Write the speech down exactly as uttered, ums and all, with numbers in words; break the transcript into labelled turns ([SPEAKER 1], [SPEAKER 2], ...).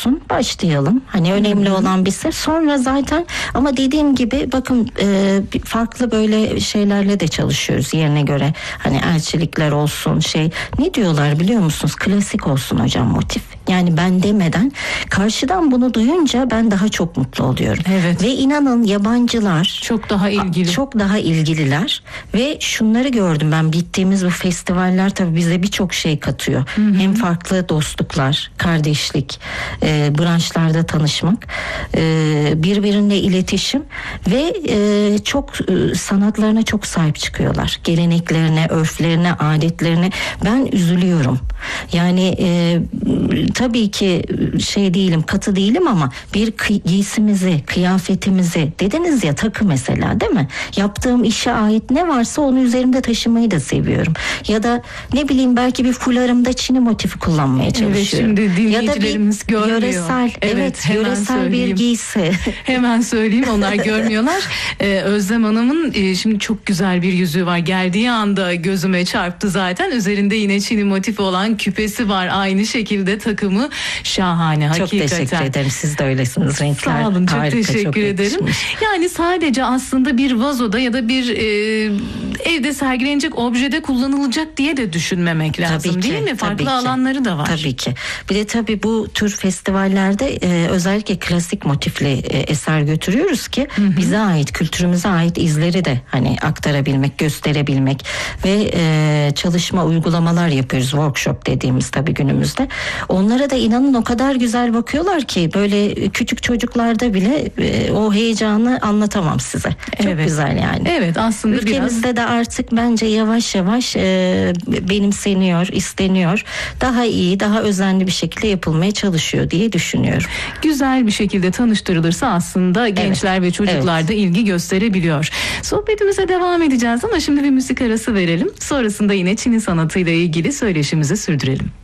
[SPEAKER 1] olsun, başlayalım. Hani önemli Hı-hı. olan bir şey. Sonra zaten ama dediğim gibi bakın e, farklı böyle şeylerle de çalışıyoruz yerine göre. Hani elçilikler olsun, şey ne diyorlar biliyor musunuz? Klasik olsun hocam motif. Yani ben demeden karşıdan bunu duyunca ben daha çok mutlu oluyorum.
[SPEAKER 2] Evet.
[SPEAKER 1] Ve inanın yabancılar
[SPEAKER 2] çok daha ilgili.
[SPEAKER 1] Çok daha ilgililer ve şunları gördüm ben, bittiğimiz bu festivaller tabii bize birçok şey katıyor. Hı hı. Hem farklı dostluklar, kardeşlik, e, branşlarda tanışmak, e, birbirine iletişim ve e, çok e, sanatlarına çok sahip çıkıyorlar. Geleneklerine, örflerine, adetlerine. Ben üzülüyorum. Yani e, tabii ki şey değilim, katı değilim ama bir kıy- giysimizi, kıyafetimizi, dediniz ya takı mesela, değil mi? Yaptığım işe ait ne varsa onu üzerimde taşımayı da seviyorum. Ya da ne bileyim belki bir fularımda Çin'i motifi kullanmaya çalışıyorum.
[SPEAKER 2] Evet, şimdi dinleyicilerimiz
[SPEAKER 1] ya da bir
[SPEAKER 2] görmüyor.
[SPEAKER 1] yöresel, evet, evet yöresel söyleyeyim. Bir giysi.
[SPEAKER 2] Hemen söyleyeyim, onlar görmüyorlar. Ee, Özlem Hanım'ın e, şimdi çok güzel bir yüzüğü var. Geldiği anda gözüme çarptı zaten. Üzerinde yine Çin'i motifi olan küpesi var. Aynı şekilde takımı şahane.
[SPEAKER 1] Çok
[SPEAKER 2] hakikaten.
[SPEAKER 1] teşekkür ederim. Siz de öylesiniz. Renkler
[SPEAKER 2] Sağ olun, çok
[SPEAKER 1] harika,
[SPEAKER 2] teşekkür
[SPEAKER 1] çok
[SPEAKER 2] ederim.
[SPEAKER 1] yakışmış.
[SPEAKER 2] Yani sadece aslında bir vazoda ya da bir e, evde sergilenecek objede kullanılacak diye de düşünmemek lazım,
[SPEAKER 1] tabii ki,
[SPEAKER 2] değil mi? Farklı
[SPEAKER 1] tabii
[SPEAKER 2] alanları da var.
[SPEAKER 1] Tabii ki. Bir de tabii bu tür festivallerde e, özellikle klasik motifli e, eser götürüyoruz ki hı hı. bize ait, kültürümüze ait izleri de hani aktarabilmek, gösterebilmek ve e, çalışma, uygulamalar yapıyoruz. Workshop dediğimiz tabii günümüzde. Onlara da inanın o kadar güzel bakıyorlar ki böyle küçük çocuklarda bile e, o heyecanı anlatamam size. Çok
[SPEAKER 2] evet.
[SPEAKER 1] güzel yani.
[SPEAKER 2] Evet, aslında
[SPEAKER 1] ülkemizde
[SPEAKER 2] biraz...
[SPEAKER 1] de artık bence yavaş yavaş e, benimseniyor, isteniyor. Daha iyi, daha özenli bir şekilde yapılmaya çalışıyor diye düşünüyorum.
[SPEAKER 2] Güzel bir şekilde tanıştırılırsa aslında gençler evet. ve çocuklar evet. da ilgi gösterebiliyor. Sohbetimize devam edeceğiz ama şimdi bir müzik arası verelim. Sonrasında yine Çin'i sanatıyla ilgili söyleşimizi sürdürelim.